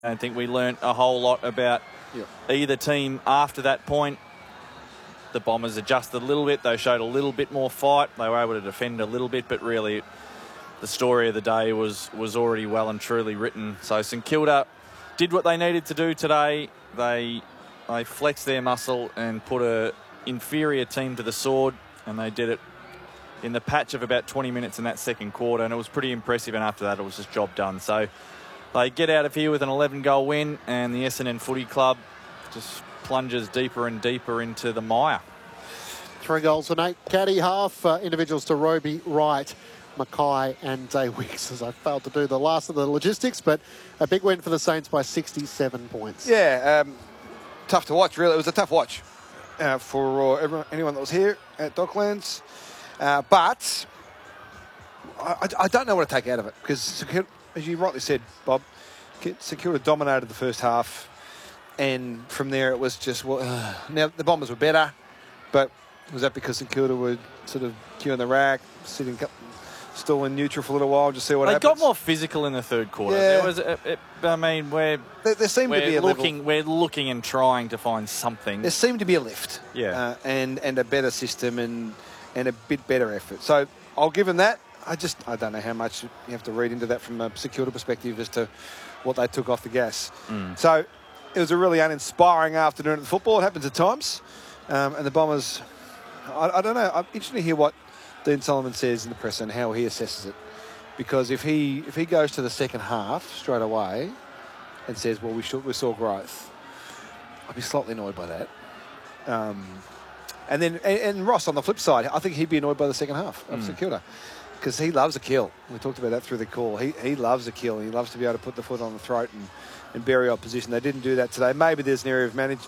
I don't think we learnt a whole lot about either team after that point. The Bombers adjusted a little bit. They showed a little bit more fight. They were able to defend a little bit, but really the story of the day was already well and truly written. So St Kilda did what they needed to do today. They flexed their muscle and put a inferior team to the sword, and they did it in the patch of about 20 minutes in that second quarter, and it was pretty impressive, and after that it was just job done. So they get out of here with an 11-goal win, and the Essendon Footy Club just plunges deeper and deeper into the mire. 3 goals for Nate Caddy, half individuals to Roby, Wright, Mackay and Day Wicks, as I failed to do the last of the logistics, but a big win for the Saints by 67 points. Yeah, tough to watch, really. It was a tough watch for anyone that was here at Docklands. But I don't know what to take out of it, because, as you rightly said, Bob, St Kilda dominated the first half, and from there it was just, now the Bombers were better, but was that because St Kilda were sort of queuing the rack, sitting still in neutral for a little while, just see what happens? They got more physical in the third quarter. Yeah. There was, I mean, there seemed to be a level. We're looking and trying to find something. There seemed to be a lift, and a better system and a bit better effort. So I'll give them that. I don't know how much you have to read into that from a St Kilda perspective as to what they took off the gas. So it was a really uninspiring afternoon at the football. It happens at times. And the Bombers, I don't know. I'm interested to hear what Dean Solomon says in the press and how he assesses it. Because if he goes to the second half straight away and says, well, we saw growth, I'd be slightly annoyed by that. And Ross, on the flip side, I think he'd be annoyed by the second half of St Kilda, because he loves a kill. We talked about that through the call. He loves a kill. He loves to be able to put the foot on the throat and bury opposition. They didn't do that today. Maybe there's an area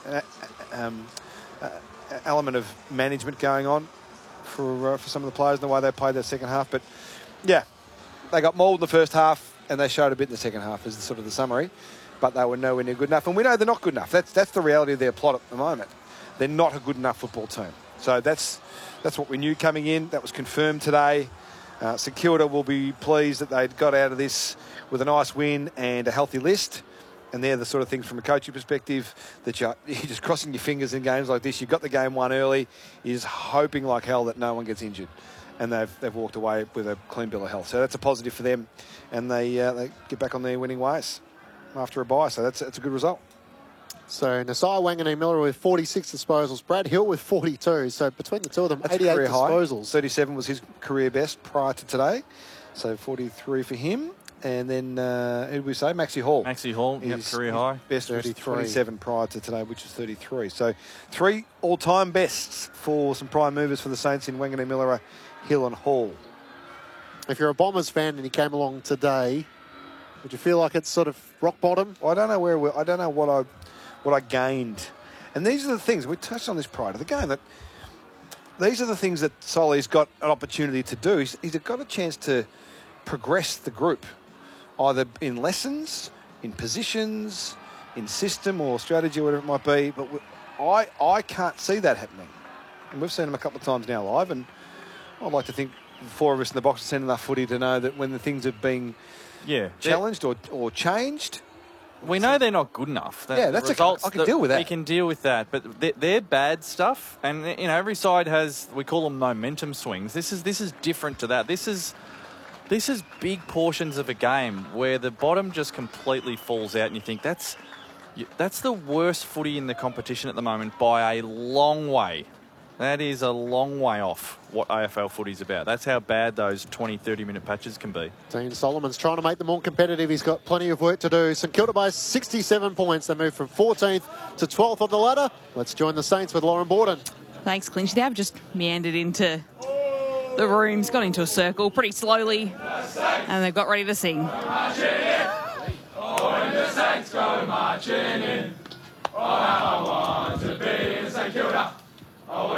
of element of management going on for some of the players and the way they played that second half. But, yeah, they got mauled in the first half and they showed a bit in the second half is sort of the summary. But they were nowhere near good enough. And we know they're not good enough. That's the reality of their plot at the moment. They're not a good enough football team. So that's what we knew coming in. That was confirmed today. St Kilda will be pleased that they'd got out of this with a nice win and a healthy list. And they're the sort of things from a coaching perspective that you're just crossing your fingers in games like this. You've got the game won early. You're just hoping like hell that no one gets injured. And they've walked away with a clean bill of health. So that's a positive for them. And they get back on their winning ways after a bye. So that's a good result. So Nasai Wanganeen Miller with 46 disposals. Brad Hill with 42. So between the two of them, that's 88 disposals. High. 37 was his career best prior to today. So 43 for him. And then, who did we say? Maxie Hall. Maxie Hall, career high. Best was 27 prior to today, which is 33. So 3 all-time bests for some prime movers for the Saints in Wanganeen Miller, Hill and Hall. If you're a Bombers fan and you came along today, would you feel like it's sort of rock bottom? I don't know I don't know what I gained. And these are the things, we touched on this prior to the game, that these are the things that Solly's got an opportunity to do. He's got a chance to progress the group, either in lessons, in positions, in system or strategy, whatever it might be. But I can't see that happening. And we've seen him a couple of times now live, and I'd like to think the 4 of us in the box have seen enough footy to know that when the things are being challenged or changed, we know they're not good enough. That's results. I can deal with that. We can deal with that, but they're bad stuff. And every side has, we call them momentum swings. This is different to that. This is big portions of a game where the bottom just completely falls out, and you think that's the worst footy in the competition at the moment by a long way. That is a long way off what AFL footy's about. That's how bad those 20, 30-minute patches can be. Dean Solomon's trying to make them more competitive. He's got plenty of work to do. St Kilda by 67 points. They move from 14th to 12th on the ladder. Let's join the Saints with Lauren Borden. Thanks, Clinch. They've just meandered into the rooms, got into a circle pretty slowly, and they've got ready to sing. Marching in. Oh, when the Saints go marching in. Oh, how I want to be in St Kilda.